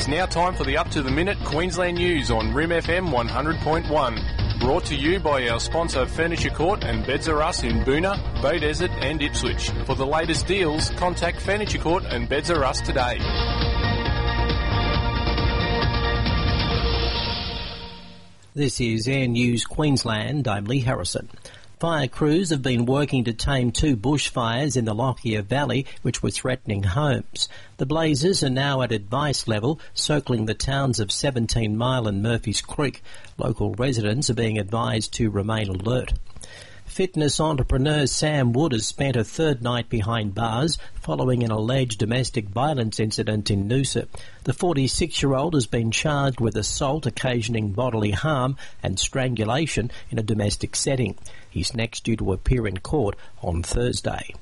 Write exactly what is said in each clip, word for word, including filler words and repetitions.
It's now time for the up-to-the-minute Queensland news on R I M F M one hundred point one. Brought to you by our sponsor Furniture Court and Beds R Us in Boonah, Bay Desert and Ipswich. For the latest deals, contact Furniture Court and Beds R Us today. This is Air News Queensland. I'm Lee Harrison. Fire crews have been working to tame two bushfires in the Lockyer Valley, which were threatening homes. The blazes are now at advice level, circling the towns of seventeen mile and Murphy's Creek. Local residents are being advised to remain alert. Fitness entrepreneur Sam Wood has spent a third night behind bars following an alleged domestic violence incident in Noosa. The forty-six-year-old has been charged with assault occasioning bodily harm and strangulation in a domestic setting. He's next due to appear in court on Thursday.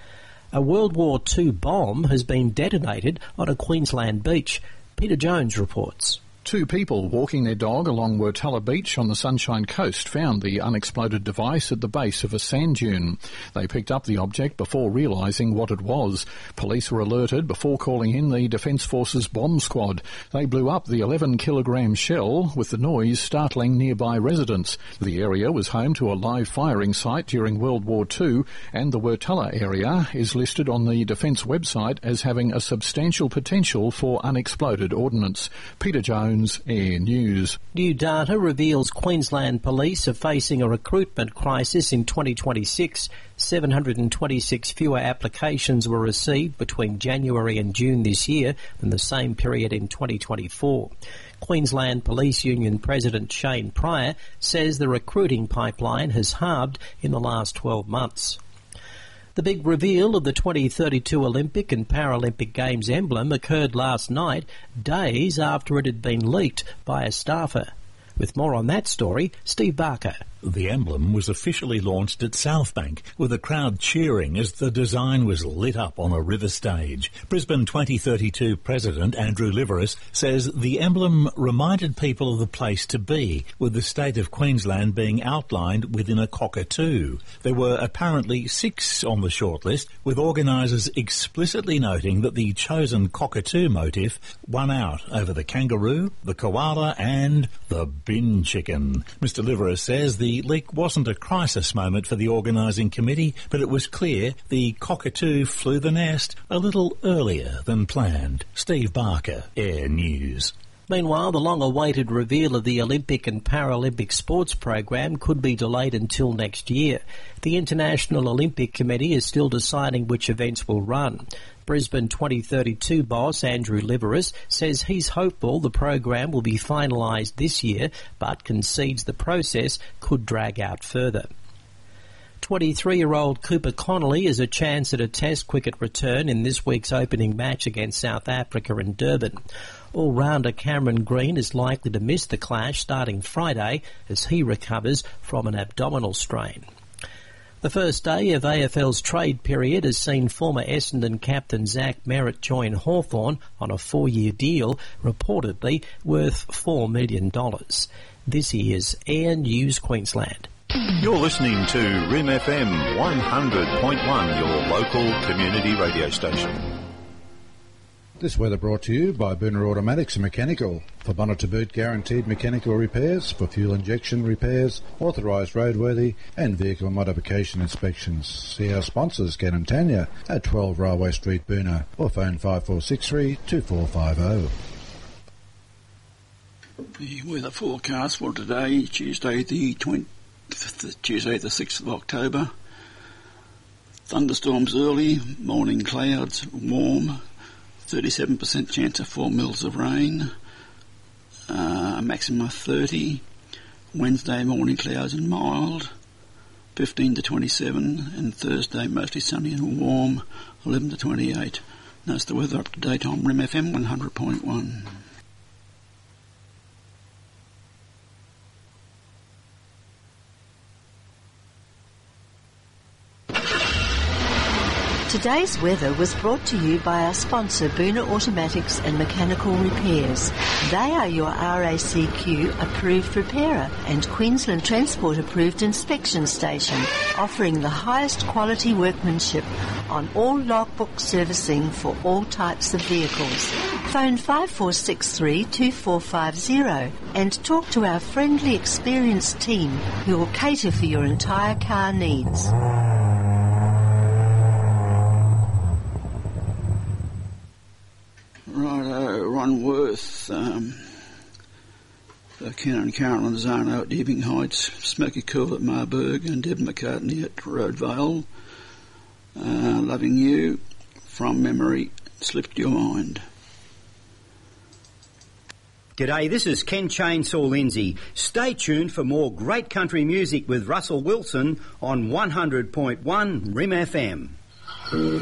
A World War Two bomb has been detonated on a Queensland beach. Peter Jones reports. Two people walking their dog along Wertella Beach on the Sunshine Coast found the unexploded device at the base of a sand dune. They picked up the object before realising what it was. Police were alerted before calling in the Defence Force's bomb squad. They blew up the eleven kilogram shell, with the noise startling nearby residents. The area was home to a live firing site during World War Two, and the Wertella area is listed on the Defence website as having a substantial potential for unexploded ordnance. Peter Jones, Air News. New data reveals Queensland Police are facing a recruitment crisis in twenty twenty-six. seven hundred twenty-six fewer applications were received between January and June this year than the same period in twenty twenty-four. Queensland Police Union President Shane Pryor says the recruiting pipeline has halved in the last twelve months. The big reveal of the twenty thirty-two Olympic and Paralympic Games emblem occurred last night, days after it had been leaked by a staffer. With more on that story, Steve Barker. The emblem was officially launched at Southbank, with a crowd cheering as the design was lit up on a river stage. Brisbane twenty thirty-two President Andrew Liveris says the emblem reminded people of the place to be, with the state of Queensland being outlined within a cockatoo. There were apparently six on the shortlist, with organisers explicitly noting that the chosen cockatoo motif won out over the kangaroo, the koala and the bin chicken. Mister Liveris says the leak wasn't a crisis moment for the organising committee, but it was clear the cockatoo flew the nest a little earlier than planned. Steve Barker, Air News. Meanwhile, the long-awaited reveal of the Olympic and Paralympic sports program could be delayed until next year. The International Olympic Committee is still deciding which events will run. Brisbane twenty thirty-two boss Andrew Liveris says he's hopeful the program will be finalised this year, but concedes the process could drag out further. twenty-three-year-old Cooper Connolly has a chance at a Test cricket return in this week's opening match against South Africa in Durban. All-rounder Cameron Green is likely to miss the clash starting Friday as he recovers from an abdominal strain. The first day of A F L's trade period has seen former Essendon captain Zach Merritt join Hawthorn on a four-year deal, reportedly worth four million dollars. This is Air News Queensland. You're listening to R I M F M one hundred point one, your local community radio station. This weather brought to you by Boonah Automatics and Mechanical. For Bonnet to Boot guaranteed mechanical repairs, for fuel injection repairs, authorised roadworthy and vehicle modification inspections. See our sponsors, Ken and Tanya, at twelve Railway Street, Boonah, or phone five four six three, two four five zero. The weather forecast for today, Tuesday the twentieth, Tuesday the sixth of October. Thunderstorms early, morning clouds, warm, thirty-seven percent chance of four mils of rain, uh, maximum of thirty. Wednesday morning clouds and mild, fifteen to twenty-seven, and Thursday mostly sunny and warm, eleven to twenty-eight. That's the weather up to date on R I M F M one hundred point one. Today's weather was brought to you by our sponsor, Boona Automatics and Mechanical Repairs. They are your R A C Q approved repairer and Queensland Transport approved inspection station, offering the highest quality workmanship on all logbook servicing for all types of vehicles. Phone five four six three, two four five zero and talk to our friendly, experienced team who will cater for your entire car needs. Righto, Ron Worth, um, Ken and Carolyn Zano at Ebbing Heights, Smoky Cool at Marburg, and Deb McCartney at Roadvale. Uh, loving you, from memory, slipped your mind. G'day, this is Ken Chainsaw Lindsay. Stay tuned for more great country music with Russell Wilson on one hundred point one R I M F M.